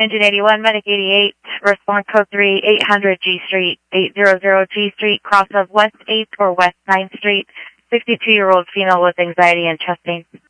Engine 81, Medic 88, response code 3, 800 G Street, 800 G Street, cross of West 8th or West 9th Street, 62-year-old female with anxiety and chest pain.